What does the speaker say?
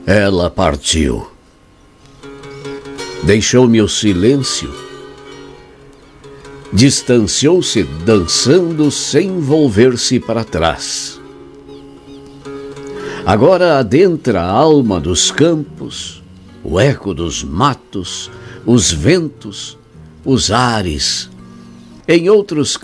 Ela partiu. Deixou-me o silêncio. Distanciou-se dançando sem volver-se para trás. Agora adentra a alma dos campos, o eco dos matos, os ventos, os ares. Em outros